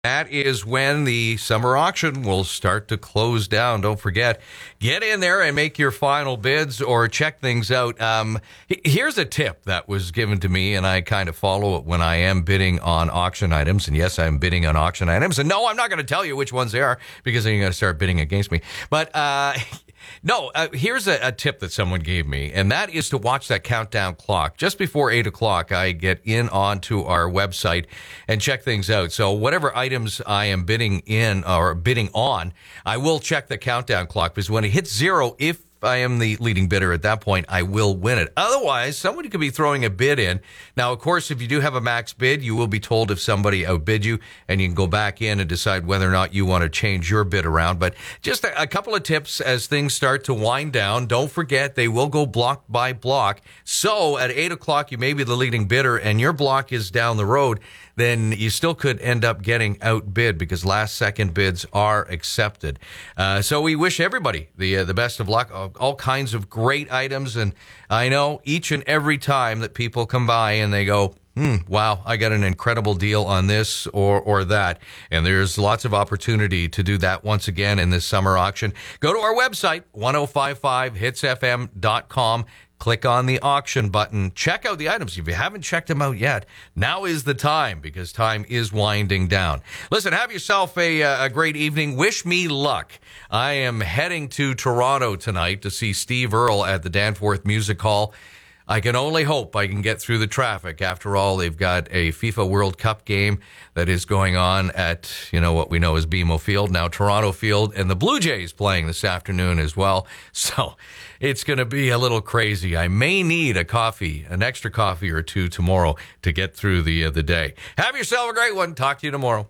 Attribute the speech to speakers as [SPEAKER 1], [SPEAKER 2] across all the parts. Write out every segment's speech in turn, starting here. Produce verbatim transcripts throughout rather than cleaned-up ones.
[SPEAKER 1] That is when the summer auction will start to close down. Don't forget, get in there and make your final bids or check things out. Um, here's a tip that was given to me, and I kind of follow it when I am bidding on auction items. And yes, I'm bidding on auction items. And no, I'm not going to tell you which ones they are because then you're going to start bidding against me. But uh, no, uh, here's a, a tip that someone gave me, and that is to watch that countdown clock. Just before eight o'clock, I get in onto our website and check things out. So whatever item items I am bidding in or bidding on, I will check the countdown clock because when it hits zero, if I am the leading bidder at that point, I will win it. Otherwise, somebody could be throwing a bid in. Now, of course, if you do have a max bid, you will be told if somebody outbid you, and you can go back in and decide whether or not you want to change your bid around. But just a, a couple of tips as things start to wind down. Don't forget, they will go block by block. So at eight o'clock, you may be the leading bidder, and your block is down the road. Then you still could end up getting outbid because last second bids are accepted. Uh, so we wish everybody the uh, the best of luck. All kinds of great items. And I know each and every time that people come by and they go, hmm, wow, I got an incredible deal on this or or that. And there's lots of opportunity to do that once again in this summer auction. Go to our website, ten fifty-five hits f m dot com. Click on the auction button. Check out the items. If you haven't checked them out yet, now is the time because time is winding down. Listen, have yourself a, a great evening. Wish me luck. I am heading to Toronto tonight to see Steve Earle at the Danforth Music Hall. I can only hope I can get through the traffic. After all, they've got a FIFA World Cup game that is going on at, you know, what we know as B M O Field, now Toronto Field, and the Blue Jays playing this afternoon as well. So it's going to be a little crazy. I may need a coffee, an extra coffee or two tomorrow to get through the, uh, the day. Have yourself a great one. Talk to you tomorrow.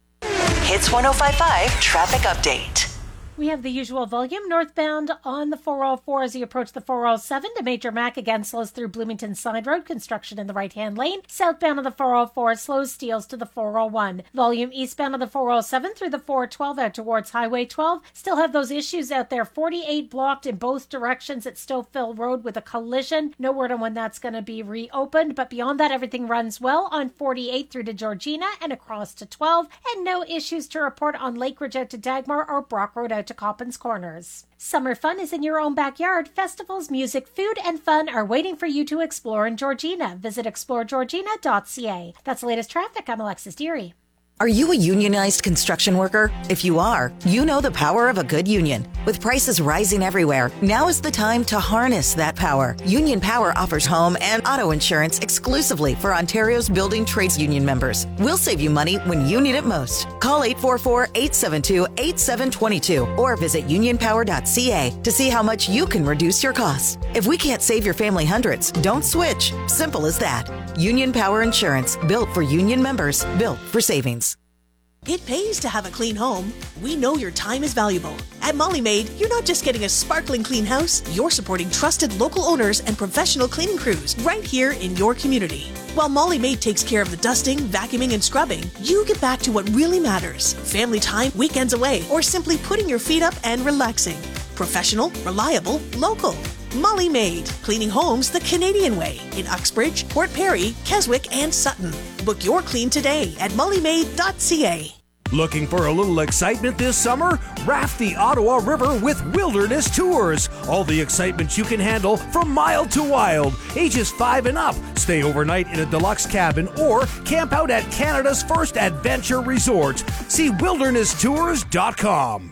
[SPEAKER 2] Hits ten fifty-five traffic update.
[SPEAKER 3] We have the usual volume northbound on the four oh four as you approach the four oh seven to Major Mac. Again, slows through Bloomington Side Road, construction in the right-hand lane. Southbound on the four oh four, slows steals to the four oh one. Volume eastbound on the four oh seven through the four twelve out towards Highway twelve. Still have those issues out there. forty-eight blocked in both directions at Stouffville Road with a collision. No word on when that's going to be reopened, but beyond that, everything runs well on forty-eight through to Georgina and across to twelve. And no issues to report on Lakeridge out to Dagmar or Brock Road out to Coppins Corners. Summer fun is in your own backyard. Festivals, music, food, and fun are waiting for you to explore in Georgina. Visit explore georgina dot c a. That's the latest traffic. I'm Alexis Deary.
[SPEAKER 4] Are you a unionized construction worker? If you are, you know the power of a good union. With prices rising everywhere, now is the time to harness that power. Union Power offers home and auto insurance exclusively for Ontario's building trades union members. We'll save you money when you need it most. Call eight four four, eight seven two, eight seven two two or visit union power dot c a to see how much you can reduce your costs. If we can't save your family hundreds, don't switch. Simple as that. Union Power Insurance, built for union members, built for savings.
[SPEAKER 5] It pays to have a clean home. We know your time is valuable. At Molly Maid, you're not just getting a sparkling clean house, you're supporting trusted local owners and professional cleaning crews right here in your community. While Molly Maid takes care of the dusting, vacuuming, and scrubbing, you get back to what really matters. Family time, weekends away, or simply putting your feet up and relaxing. Professional, reliable, local. Molly Maid, cleaning homes the Canadian way in Uxbridge, Port Perry, Keswick, and Sutton. Book your clean today at molly maid dot c a.
[SPEAKER 6] Looking for a little excitement this summer? Raft the Ottawa River with Wilderness Tours. All the excitement you can handle from mild to wild. Ages five and up. Stay overnight in a deluxe cabin or camp out at Canada's first adventure resort. See wilderness tours dot com.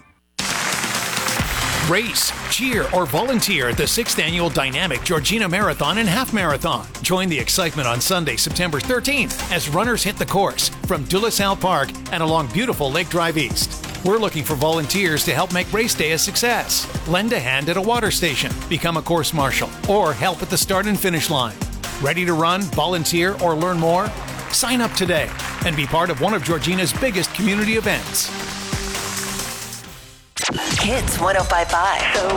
[SPEAKER 7] Race, cheer, or volunteer at the sixth Annual Dynamic Georgina Marathon and Half Marathon. Join the excitement on Sunday, September thirteenth, as runners hit the course from De La Salle Park and along beautiful Lake Drive East. We're looking for volunteers to help make race day a success. Lend a hand at a water station, become a course marshal, or help at the start and finish line. Ready to run, volunteer, or learn more? Sign up today and be part of one of Georgina's biggest community events.
[SPEAKER 2] Hits ten fifty-five.